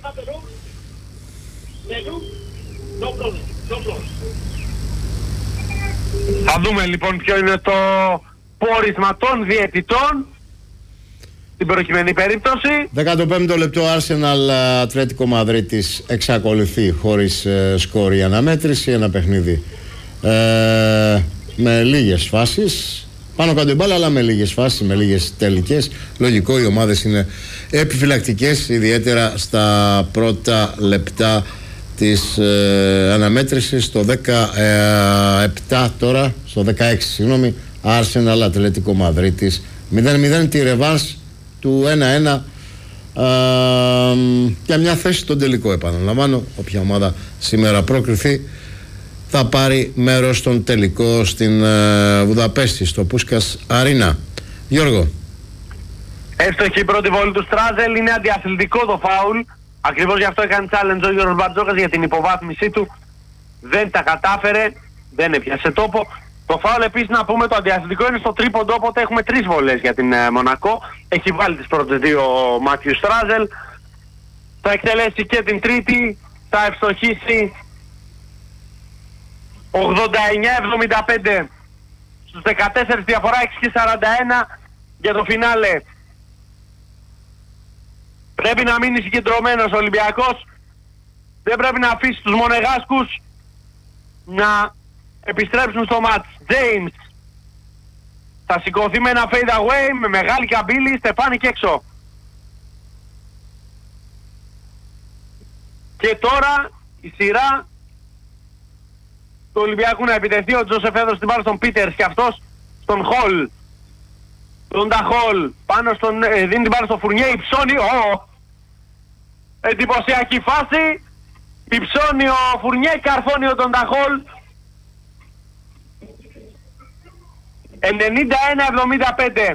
Θα δούμε λοιπόν ποιο είναι το πόρισμα των διαιτητών στην προκειμένη περίπτωση. 15ο λεπτό, Arsenal Ατλέτικο Μαδρίτης εξακολουθεί χωρίς σκόρ η αναμέτρηση. Ένα παιχνίδι με λίγες φάσεις πάνω κάτω η μπάλα, αλλά με λίγες φάσεις, με λίγες τελικές. Λογικό, οι ομάδες είναι επιφυλακτικές, ιδιαίτερα στα πρώτα λεπτά της αναμέτρησης. Στο 17 τώρα, στο 16 συγγνώμη, Arsenal Ατλέτικο Μαδρίτης 0-0, τη ρεβάνς του 1-1 για μια θέση στον τελικό. Επαναλαμβάνω, όποια ομάδα σήμερα προκριθεί θα πάρει μέρος στον τελικό στην Βουδαπέστη, στο Πούσκας Αρίνα. Γιώργο. Εύστοχη η πρώτη βόλη του Στράζελ, είναι αντιαθλητικό το φάουλ. Ακριβώς γι' αυτό έκανε challenge ο Γιώργος Μπαρτζόκας για την υποβάθμισή του. Δεν τα κατάφερε, δεν έπιασε τόπο. Το φάουλ επίσης να πούμε, το αντιαθλητικό είναι στο τρίποντο, οπότε έχουμε 3 βολές για την Μονακό. Έχει βάλει τις πρώτες 2 ο Μάτιου Στράζελ. Θα εκτελέσει και την τρίτη, θα ευστοχίσει 89-75 στους 14 διαφορά, 6-41 για το φινάλε. Πρέπει να μείνει συγκεντρωμένος ο Ολυμπιακός. Δεν πρέπει να αφήσει τους Μονεγάσκους να επιστρέψουν στο μάτς. James θα σηκωθεί με ένα fade away, με μεγάλη καμπύλη, στεφάνει και έξω. Και τώρα η σειρά του Ολυμπιακού να επιτεθεί. Ο Τζόσεφ έδωσε την μπάλα στον Πίτερς και αυτός στον Χολ. Τον Νταχόλ πάνω στον, δίνει την μπάλα στο Φουρνιέ, υψώνει, εντυπωσιακή φάση, υψώνει ο Φουρνιέ, καρφώνει ο τον Νταχόλ. 91-75.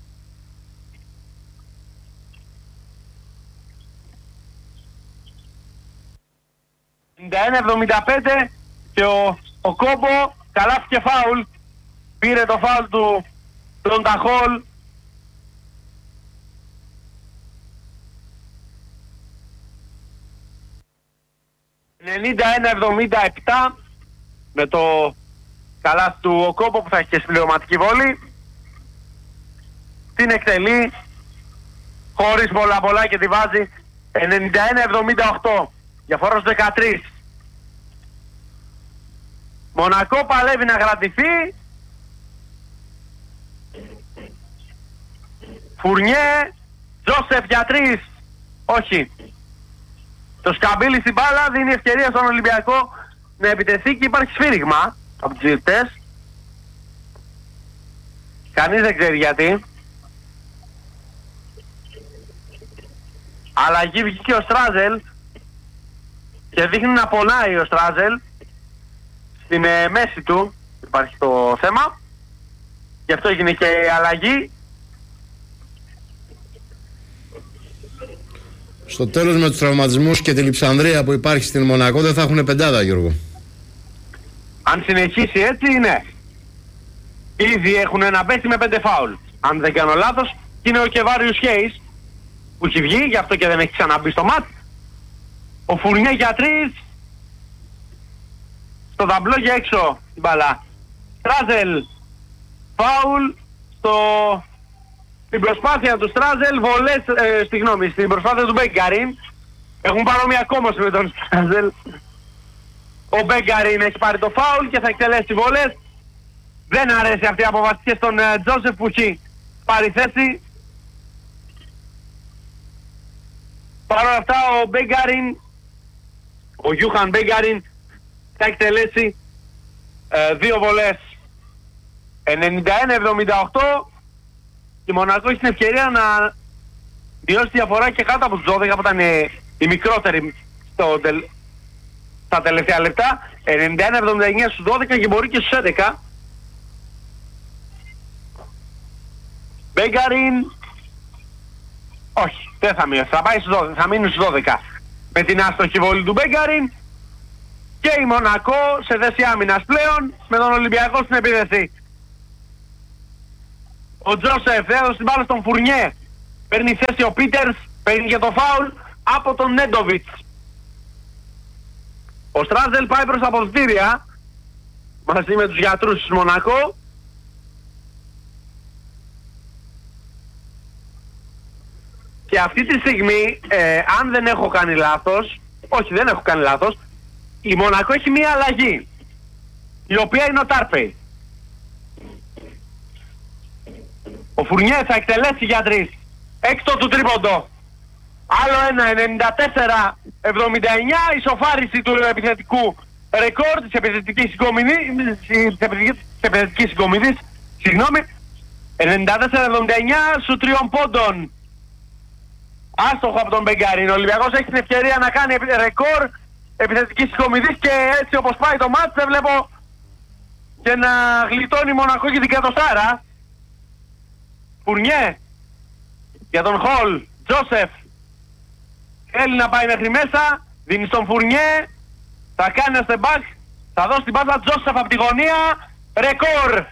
Και ο Κόμπο καλάφηκε φάουλ. Πήρε το φάουλ του τον Νταχόλ. με το καλάθι του Οκόμπο που θα έχει και συμπληρωματική βόλη. Την εκτελεί χωρίς πολλά και τη βάζει 91-78. Διαφορά στους 13. Μονακό παλεύει να κρατηθεί. Φουρνιέ, Τζόσεφ για 3. Όχι. Το σκαμπίλι στην μπάλα δίνει ευκαιρία στον Ολυμπιακό να επιτεθεί και υπάρχει σφύριγμα από τους διαιτητές. Κανείς δεν ξέρει γιατί. Αλλαγή βγήκε ο Στράζελ και δείχνει να πονάει ο Στράζελ. Στην μέση του υπάρχει το θέμα. Γι' αυτό έγινε και η αλλαγή. Στο τέλος, με τους τραυματισμούς και τη λειψανδρία που υπάρχει στην Μονακό, δεν θα έχουν πεντάδα, Γιώργο. Αν συνεχίσει έτσι, ναι. Ήδη έχουν ένα πέσει με 5 φάουλ. Αν δεν κάνω λάθος, και είναι ο Κεβάριους Χέις που έχει βγει, γι' αυτό και δεν έχει ξαναμπεί στο μάτ. Ο Φουρνιέ για 3. Στο ταμπλό για έξω την μπαλά. Στράζελ, φάουλ στην προσπάθεια του Στράζελ, βολές, στην προσπάθεια του Μπέγκαριν. Έχουν παρόμοια κόμωση με τον Στράζελ. Ο Μπέγκαριν έχει πάρει το φάουλ και θα εκτελέσει βολές. Δεν αρέσει αυτή η απόφαση και στον Τζόσεφ που έχει πάρει θέση. Παρ' όλα αυτά ο Μπέγκαριν, ο Γιούχαν Μπέγκαριν, θα εκτελέσει 2 βολές. 91-78. Και η Μονακό έχει την ευκαιρία να μειώσει τη διαφορά και κάτω από τους 12 που ήταν η μικρότερη στα τελευταία λεπτά. 91-79 στους 12 και μπορεί και στους 11. Μπέγκαριν, όχι, δεν θα μειώσει, θα πάει στους 12, θα μείνει στους 12. Με την άστοχη βόλη του Μπέγκαριν και η Μονακό σε θέση άμυνας πλέον με τον Ολυμπιακό στην επίθεση. Ο Τζόσεφ έδωσε την μπάλα στον Φουρνιέ. Παίρνει θέση ο Πίτερς, παίρνει και το φάουλ. από τον Νέντοβιτς. Ο Στράζελ πάει προς τα αποδυτήρια μαζί με τους γιατρούς της Μονακό. Και αυτή τη στιγμή, αν δεν έχω κάνει λάθος, όχι δεν έχω κάνει λάθος, η Μονακό έχει μία αλλαγή, η οποία είναι ο Τάρπεϊ. Ο Φουρνιέ θα εκτελέσει για 3. Έκτο του τρίποντο. Άλλο ένα, 94-79, ισοφάριση του επιθετικού ρεκόρ της επιθετικής συγκομιδής, συγγνώμη, 94-79 σου 3 πόντων. Άστοχο από τον Μπεγκάριν. Ο Ολυμπιακός έχει την ευκαιρία να κάνει ρεκόρ επιθετικής συγκομιδής και έτσι όπως πάει το μάτς δεν βλέπω και να γλιτώνει Μονακό και την κατοστάρα. Φουρνιέ για τον Χολ. Τζόσεφ θέλει να πάει μέχρι μέσα, δίνει στον Φουρνιέ, θα κάνει ένα step back, θα δώσει την πάσα Τζόσεφ από τη γωνία, ρεκόρ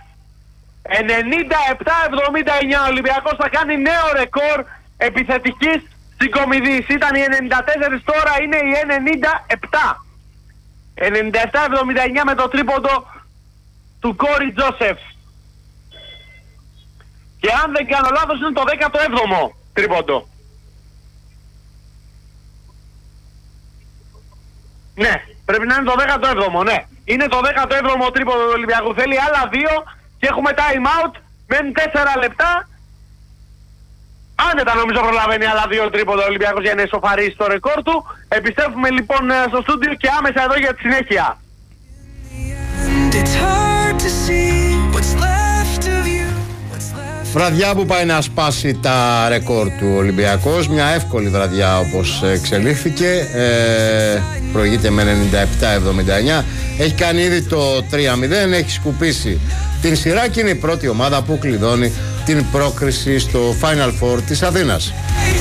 97-79. Ο Ολυμπιακός θα κάνει νέο ρεκόρ επιθετικής συγκομιδής. Ήταν οι 94, τώρα είναι οι 97. 97-79 με το τρίποντο του Κόρι Τζόσεφ. Και αν δεν κάνω λάθος είναι το 17ο τρίποντο. Ναι, πρέπει να είναι το 17ο, ναι. Είναι το 17ο τρίποντο του Ολυμπιακού. Θέλει άλλα 2 και έχουμε time out. Μένουν 4 λεπτά. Άνετα νομίζω προλαβαίνει άλλα 2 τρίποντα ο Ολυμπιακός για να ισοφαρίσει το ρεκόρ του. Επιστρέφουμε λοιπόν στο στούντιο και άμεσα εδώ για τη συνέχεια. Βραδιά που πάει να σπάσει τα ρεκόρ του Ολυμπιακός. Μια εύκολη βραδιά όπως εξελίχθηκε. Προηγείται με 97-79. Έχει κάνει ήδη το 3-0. Έχει σκουπίσει την σειρά και είναι η πρώτη ομάδα που κλειδώνει την πρόκριση στο Final Four της Αθήνας.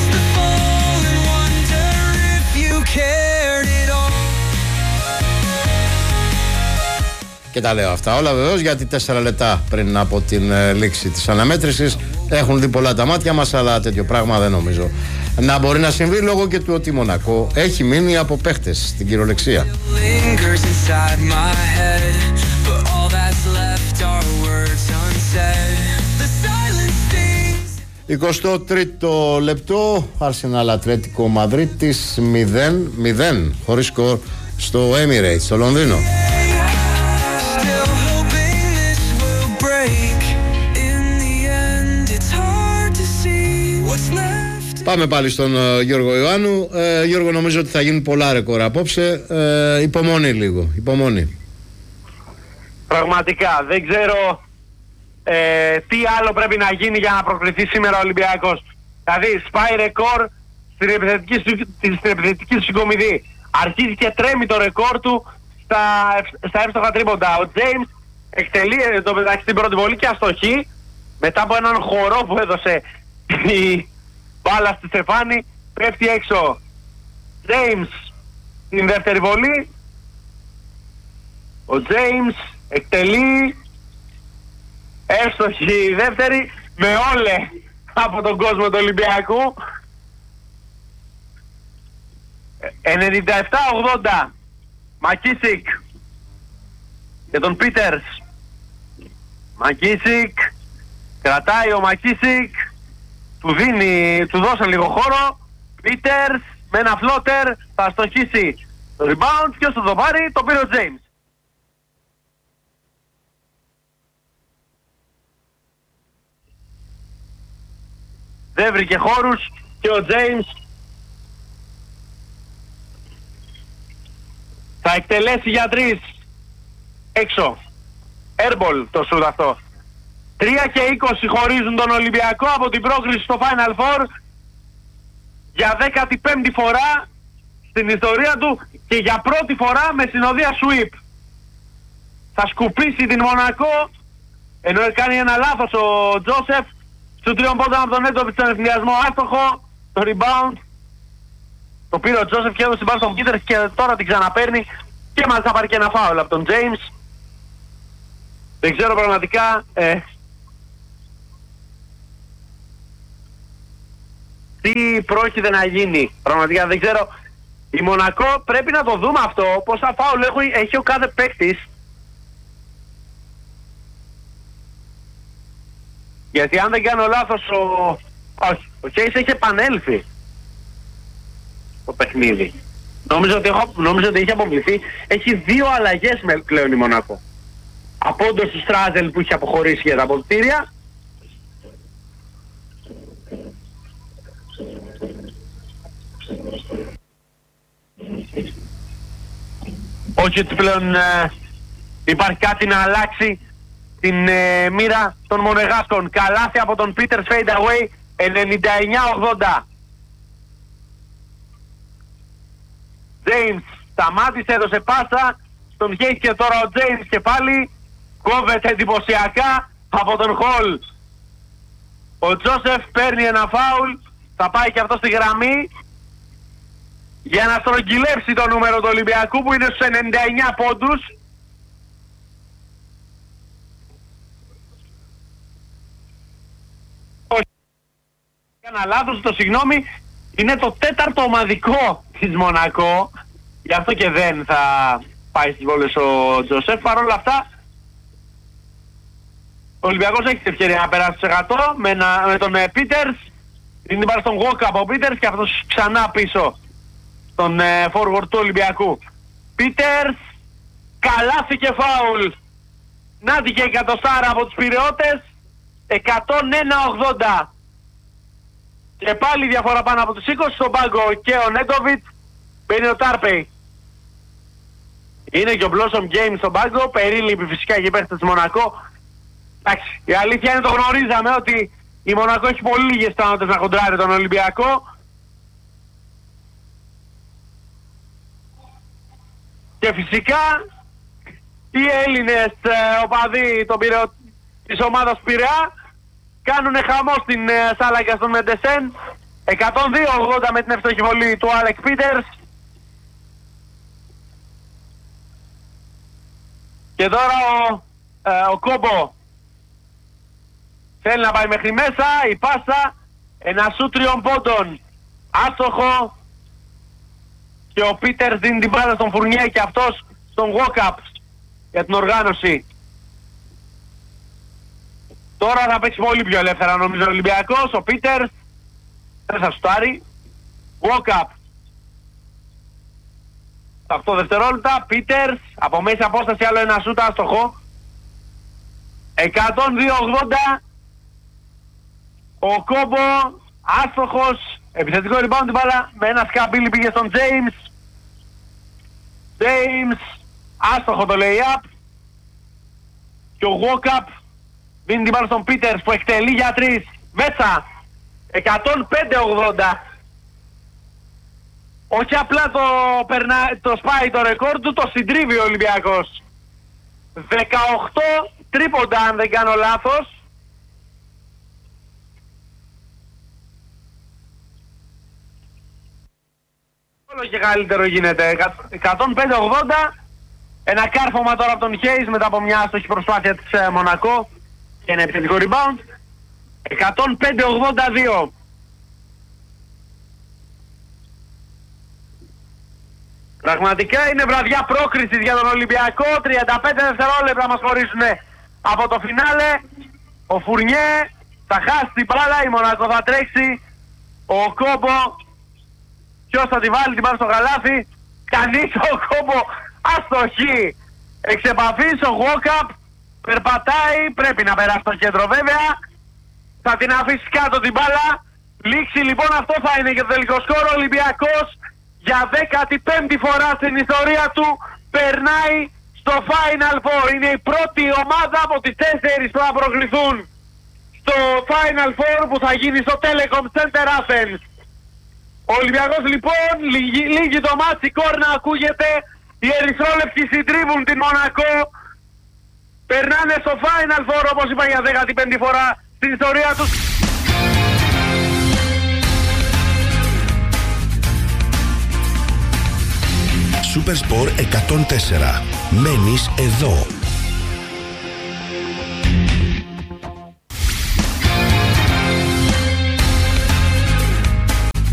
Και τα λέω αυτά όλα βεβαίως γιατί 4 λεπτά πριν από την λήξη της αναμέτρησης έχουν δει πολλά τα μάτια μας, αλλά τέτοιο πράγμα δεν νομίζω να μπορεί να συμβεί λόγω και του ότι η Μονακό έχει μείνει από παίχτες στην κυριολεξία. 23ο λεπτό, Arsenal Ατλέτικο Μαδρίτης 0-0 χωρίς σκορ στο Emirates, στο Λονδίνο. Πάμε πάλι στον Γιώργο Ιωάννου. Γιώργο, νομίζω ότι θα γίνουν πολλά ρεκόρ απόψε. Υπομονή λίγο, υπομονή. Πραγματικά, δεν ξέρω τι άλλο πρέπει να γίνει για να προκριθεί σήμερα ο Ολυμπιακός. Δηλαδή, σπάει ρεκόρ στην επιθετική συγκομιδή. Αρχίζει και τρέμει το ρεκόρ του στα εύστοχα τρίποντα. Ο James εκτελεί το μεταξύ την πρώτη βολή και αστοχή. Μετά από έναν χορό που έδωσε η μπάλα στη Στεφάνη, πέφτει έξω. James την δεύτερη βολή. Ο James εκτελεί εύστοχη δεύτερη με όλε από τον κόσμο του Ολυμπιακού. 97-80 Μακίσικ και τον Πίτερς. Μακίσικ κρατάει ο Μακίσικ, του δώσε λίγο χώρο. Πίτερς με ένα φλότερ θα στοχίσει το rebound. Ποιος θα το πάρει? Το πήρε ο James. Δεν βρήκε χώρους και ο James θα εκτελέσει για 3 έξω. Airball το σούτ αυτό. 3 και 20 χωρίζουν τον Ολυμπιακό από την πρόκριση στο Final Four για 15η φορά στην ιστορία του και για πρώτη φορά με συνοδεία sweep. Θα σκουπίσει την Μονακό, ενώ κάνει ένα λάθος ο Τζόσεφ. Σου 3 πόντων από τον Νέντοβιτς στον ευθυνδιασμό, άστοχο. Το rebound το πήρε ο Τζόσεφ και έδωσε την μπάλα στον Πίτερς και τώρα την ξαναπαίρνει και μάλιστα θα πάρει και ένα φάουλ από τον James. Δεν ξέρω πραγματικά τι πρόκειται να γίνει. Πραγματικά δεν ξέρω. Η Μονακό πρέπει να το δούμε αυτό, πόσα φάουλ έχει ο κάθε παίκτης. Γιατί αν δεν κάνω λάθος ο Χέις έχει επανέλθει το παιχνίδι. Νόμιζα ότι είχε αποβληθεί. Έχει 2 αλλαγές πλέον η Μονακό. Απόντος του Στράζελ που είχε αποχωρήσει για τα αποδυτήρια. Όχι ότι πλέον υπάρχει κάτι να αλλάξει την μοίρα των Μονεγάσκων. Καλάθι από τον Peters fade away 99-80. James σταμάτησε, έδωσε πάσα στον Hayes και τώρα ο James και πάλι κόβεται εντυπωσιακά από τον Hall. Ο Τζόσεφ παίρνει ένα φάουλ, θα πάει και αυτό στη γραμμή για να στρογγυλέψει το νούμερο του Ολυμπιακού που είναι στους 99 πόντους. Όχι, έκανα λάθος, το συγγνώμη, είναι το 4ο ομαδικό της Μονακό, γι' αυτό και δεν θα πάει στις βόλες ο Τζόσεφ. Παρ' όλα αυτά ο Ολυμπιακός έχει την ευκαιρία να περάσει στους 100 με τον Peters. Είναι πάρα στον Walk από Peters και αυτός ξανά πίσω στον forward του Ολυμπιακού. Peters, καλάθι και φάουλ. Νάτι και εκατοστάρα από τους Πειραιώτες. 101-80. Και πάλι διαφορά πάνω από τους 20 στον πάγκο και ο Νέντοβιτς. Μπαίνει ο Τάρπεϊ. Είναι και ο Blossom James στον πάγκο. Περίληπη φυσικά και υπέρ της Μονακό. Εντάξει, η αλήθεια είναι, το γνωρίζαμε ότι η Μονακό έχει πολύ λίγες πιθανότητες να κοντράρει τον Ολυμπιακό. Και φυσικά οι Έλληνες οπαδοί της ομάδας Πειραιά κάνουν χαμό στην Σάλαγγα στον Μεντεσέν. 102-80 με την εύστοχη βολή του Άλεξ Πίτερς. Και τώρα ο Κόμπο θέλει να πάει μέχρι μέσα, η πάσα, ένα σούτ 3 πόντων, άστοχο, και ο Πίτερς δίνει την μπάλα στον Φουρνιέ και αυτός στον walk-up για την οργάνωση. Τώρα θα παίξει πολύ πιο ελεύθερα νομίζω ο Ολυμπιακός. Ο Πίτερς δεν θα σουτάρει. Walk-up. Τα 8 δευτερόλεπτα. Πίτερς από μέση απόσταση, άλλο ένα σούτ άστοχο. 102-80. Ο Κόμπο άστοχος. Επιθετικό rebound την μπάλα με ένα σκαμπίλι πήγε στον James. James άστοχο το lay-up. Και ο walk-up δίνει την μπάλα στον Peters που εκτελεί για 3. Μέσα 105-80. Όχι απλά το σπάει το ρεκόρ του, το συντρίβει ο Ολυμπιακός. 18 τρίποντα αν δεν κάνω λάθος. Όλο και καλύτερο γίνεται. 105-80. Ένα κάρφωμα τώρα από τον Hayes μετά από μια άστοχη προσπάθεια της Μονακό και ένα επιθετικό rebound. 105-82. Πραγματικά είναι βραδιά πρόκρισης για τον Ολυμπιακό. 35 δευτερόλεπτα μας χωρίσουν από το φινάλε. Ο Φουρνιέ θα χάσει την μπάλα, η Μονακό θα τρέξει. Ο Κόμπο, ποιος θα τη βάλει την μπάλα στο καλάθι? Κανείς. Ο Κόμπο αστοχή. Εξ επαφής ο walk-up περπατάει, πρέπει να περάσει στο κέντρο βέβαια. Θα την αφήσει κάτω την μπάλα. Λήξη λοιπόν, αυτό θα είναι και το τελικό σκορ. Ο Ολυμπιακός για 15η φορά στην ιστορία του περνάει στο Final Four. Είναι η πρώτη ομάδα από τις 4 που θα προκληθούν στο Final Four που θα γίνει στο Telecom Center Athens. Ο Ολυμπιακός λοιπόν λίγη το μάτσι, κόρνα ακούγεται. Οι ερυθρόλεπτοι συντρίβουν την Μονακό. Περνάνε στο Final Four όπως είπα για 15η φορά στην ιστορία τους. Supersport 104. Μένεις εδώ.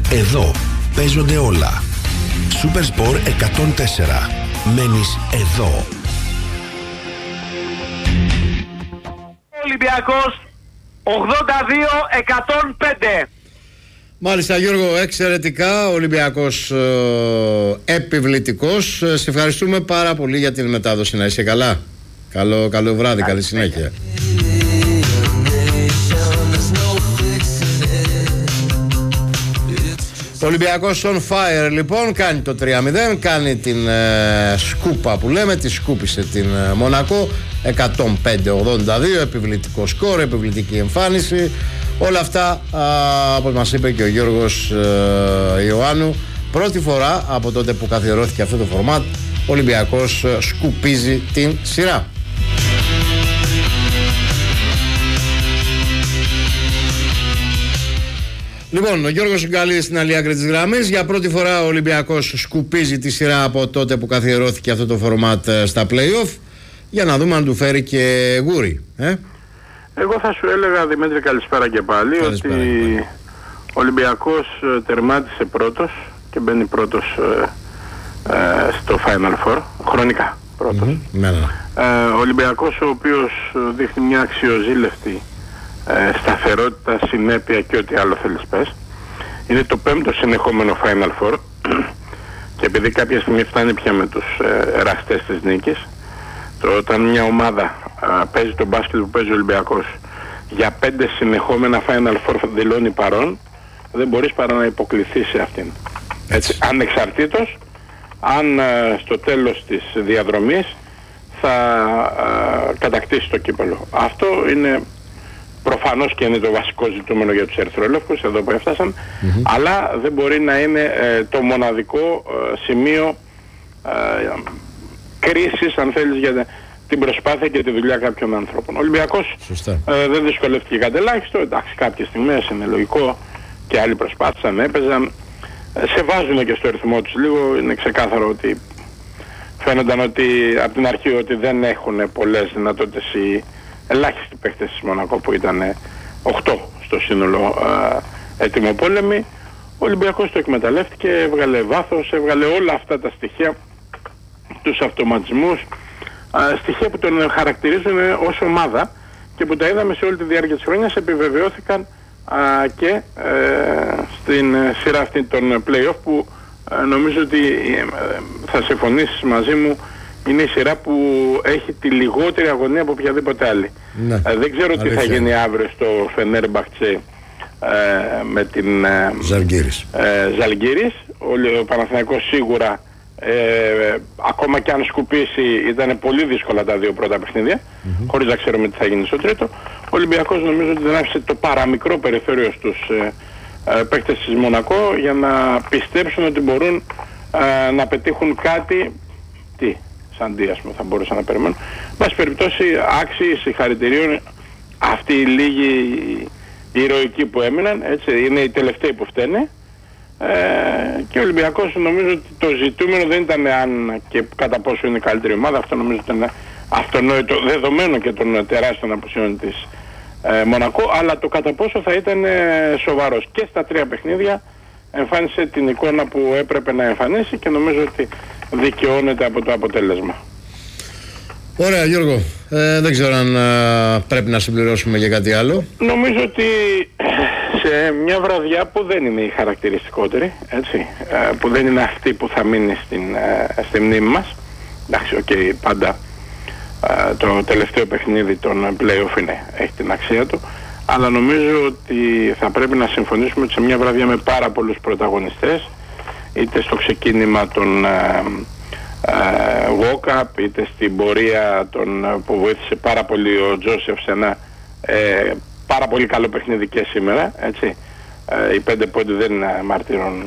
Εδώ παίζονται όλα. Super Sport 104. Μένεις εδώ. Ολυμπιακός 82-105. Μάλιστα Γιώργο, εξαιρετικά. Ο Ολυμπιακός επιβλητικός. Σε ευχαριστούμε πάρα πολύ για την μετάδοση. Να είσαι καλά. Καλό βράδυ, καλή συνέχεια. Ο Ολυμπιακός on fire λοιπόν, κάνει το 3-0, κάνει την σκούπα που λέμε, τη σκούπισε την Μονακό 105-82, επιβλητικό σκορ, επιβλητική εμφάνιση. Όλα αυτά, όπως μας είπε και ο Γιώργος Ιωάννου, πρώτη φορά από τότε που καθιερώθηκε αυτό το φορμάτ, ο Ολυμπιακός σκουπίζει την σειρά. Λοιπόν, ο Γιώργος Γκαλής στην άλλη άκρη της γραμμής. Για πρώτη φορά ο Ολυμπιακός σκουπίζει τη σειρά από τότε που καθιερώθηκε αυτό το φορμάτ στα play-off. Για να δούμε αν του φέρει και γούρι. Εγώ θα σου έλεγα, Δημήτρη, καλησπέρα και πάλι, καλησπέρα, ότι ο Ολυμπιακός τερμάτισε πρώτος και μπαίνει πρώτος στο Final Four, χρονικά πρώτος. Ο Ολυμπιακός, ο οποίος δείχνει μια αξιοζήλευτη σταθερότητα, συνέπεια και ό,τι άλλο θέλεις πες, είναι το 5ο συνεχόμενο Final Four και επειδή κάποια στιγμή φτάνει πια με τους εραστές της νίκης, όταν μια ομάδα παίζει το μπάσκετ που παίζει ο Ολυμπιακός για 5 συνεχόμενα Final Four δηλώνει παρόν, δεν μπορείς παρά να υποκληθείς σε αυτήν. Έτσι, ανεξαρτήτως αν στο τέλος της διαδρομής θα κατακτήσει το κύπελλο. Αυτό είναι προφανώς και είναι το βασικό ζητούμενο για τους ερυθρόλευκους, εδώ που έφτασαν, αλλά δεν μπορεί να είναι το μοναδικό σημείο κρίσης, αν θέλεις, για την προσπάθεια και τη δουλειά κάποιων ανθρώπων. Ο Ολυμπιακός δεν δυσκολεύτηκε κατελάχιστο, εντάξει, κάποιες στιγμές είναι λογικό και άλλοι προσπάθησαν, έπαιζαν, σε βάζουν και στο ρυθμό τους λίγο, είναι ξεκάθαρο ότι φαίνονταν ότι από την αρχή ότι δεν έχουν πολλές δυνατότητες οι ελάχιστοι παίχτες της Μονακό που ήταν 8 στο σύνολο ετοιμοπόλεμοι. Ο Ολυμπιακός το εκμεταλλεύτηκε, έβγαλε βάθος, έβγαλε όλα αυτά τα στοιχεία, τους αυτοματισμούς, στοιχεία που τον χαρακτηρίζουν ως ομάδα και που τα είδαμε σε όλη τη διάρκεια της χρονιάς, επιβεβαιώθηκαν και στην σειρά αυτή των play-off που νομίζω ότι θα συμφωνήσεις μαζί μου, είναι η σειρά που έχει τη λιγότερη αγωνία από οποιαδήποτε άλλη. Ναι, δεν ξέρω τι θα γίνει αύριο στο Φενέρμπαχτσε με την Ζαλγκίρις. Ο Παναθηναϊκός σίγουρα ακόμα και αν σκουπίσει ήταν πολύ δύσκολα τα δύο πρώτα παιχνίδια, χωρίς να ξέρουμε τι θα γίνει στο τρίτο. Ο Ολυμπιακός νομίζω ότι δεν άφησε το παραμικρό περιθώριο στους παίκτες της Μονακό για να πιστέψουν ότι μπορούν να πετύχουν κάτι σαν τι, ας πούμε, θα μπορούσα να περιμένω. Βάση περιπτώσει, άξιοι συγχαρητηρίων αυτοί οι λίγοι ηρωικοί που έμειναν, έτσι, είναι οι τελευταίοι που φταίνε. Και ο Ολυμπιακός νομίζω ότι το ζητούμενο δεν ήταν αν και κατά πόσο είναι η καλύτερη ομάδα, αυτό νομίζω ήταν αυτονόητο, δεδομένο και των τεράστιων απουσιών της Μονακό, αλλά το κατά πόσο θα ήταν σοβαρός. Και στα τρία παιχνίδια εμφάνισε την εικόνα που έπρεπε να εμφανίσει και νομίζω ότι δικαιώνεται από το αποτέλεσμα. Ωραία Γιώργο, δεν ξέρω αν πρέπει να συμπληρώσουμε για κάτι άλλο. Νομίζω ότι σε μια βραδιά που δεν είναι η χαρακτηριστικότερη, έτσι, που δεν είναι αυτή που θα μείνει στη μνήμη μας, εντάξει, πάντα το τελευταίο παιχνίδι των play-off έχει την αξία του, αλλά νομίζω ότι θα πρέπει να συμφωνήσουμε ότι σε μια βραδιά με πάρα πολλούς πρωταγωνιστές, είτε στο ξεκίνημα των walk-up, είτε στην πορεία που βοήθησε πάρα πολύ ο Τζόσεφ σε ένα πάρα πολύ καλό παιχνίδι και σήμερα, έτσι. Οι 5 πόντοι δεν μαρτυρώνουν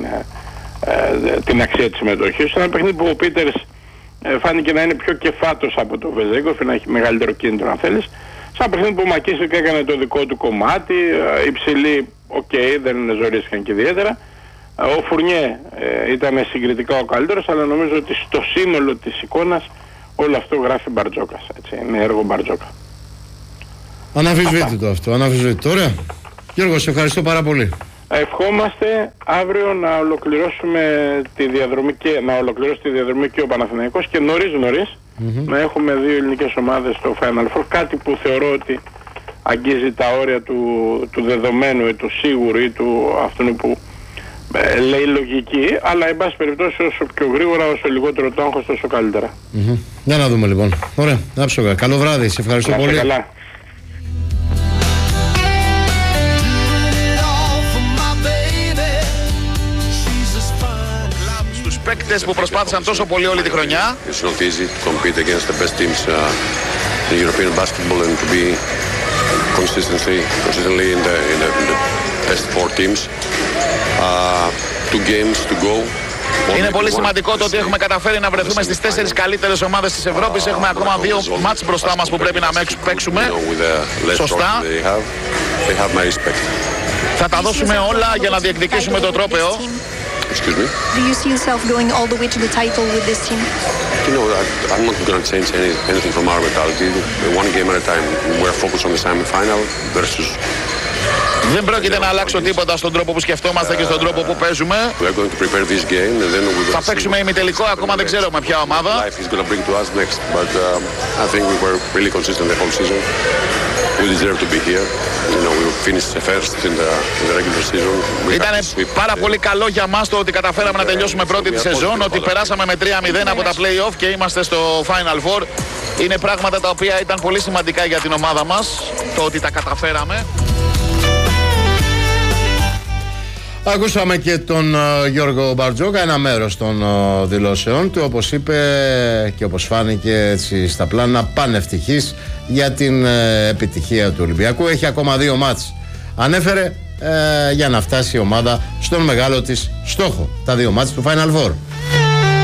την αξία της συμμετοχής. Ένα παιχνίδι που ο Πίτερς φάνηκε να είναι πιο κεφάτος από το Βεζέγκοφ, να έχει μεγαλύτερο κίνητρο αν θέλεις. Σαν παιχνίδι που ο Μακίσικ έκανε το δικό του κομμάτι, υψηλοί, δεν ζορίστηκαν και ιδιαίτερα. Ο Φουρνιέ ήταν συγκριτικά ο καλύτερος, αλλά νομίζω ότι στο σύνολο της εικόνας όλο αυτό γράφει Μπαρτζόκας, έτσι, είναι έργο Μπαρτζόκα. Αναμφισβήτητο αυτό, αναμφισβήτητο. Ωραία. Γιώργο, σε ευχαριστώ πάρα πολύ. Ευχόμαστε αύριο να ολοκληρώσουμε τη διαδρομή και ο Παναθηναϊκός και νωρίς να έχουμε 2 ελληνικές ομάδες στο Final Four, κάτι που θεωρώ ότι αγγίζει τα όρια του δεδομένου ή του σίγουρου ή του αυτού που λέει λογική, αλλά εν πάση περιπτώσει όσο πιο γρήγορα, όσο λιγότερο το άγχος, τόσο καλύτερα. Για να δούμε λοιπόν. Ωραία, άψογα. Καλό βράδυ, σε ευχαριστώ πολύ. Καλά. Στους παίκτες που προσπάθησαν τόσο πολύ όλη τη χρονιά. It's not easy to compete against the best teams in European basketball and to be consistently in the best 4 teams. 2 games to go. Είναι πολύ σημαντικό το ότι έχουμε καταφέρει να βρεθούμε στις 4 καλύτερες ομάδες της Ευρώπης. Έχουμε ακόμα 2 μάτς μπροστά μας που πρέπει να παίξουμε σωστά. Θα τα δώσουμε όλα για να διεκδικήσουμε το τρόπαιο. Excuse me? Do you see yourself going all the way to the title with this team? You know, I'm not going to change anything from our mentality. One game at a time. We're focused on the semi-final versus... Δεν πρόκειται να αλλάξω τίποτα στον τρόπο που σκεφτόμαστε και στον τρόπο που παίζουμε. Θα παίξουμε ημιτελικό, ακόμα δεν ξέρω με ποια ομάδα. Ήταν πάρα πολύ καλό για μας το ότι καταφέραμε να τελειώσουμε πρώτη τη σεζόν, ότι περάσαμε με 3-0 από τα play-off και είμαστε στο Final Four. Είναι πράγματα τα οποία ήταν πολύ σημαντικά για την ομάδα μας, το ότι τα καταφέραμε. Ακούσαμε και τον Γιώργο Μπαρτζόκα, ένα μέρος των δηλώσεών του, όπως είπε και όπως φάνηκε έτσι στα πλάνα, πανευτυχής για την επιτυχία του Ολυμπιακού. Έχει ακόμα 2 μάτς, ανέφερε, για να φτάσει η ομάδα στον μεγάλο της στόχο, τα 2 μάτς του Final Four.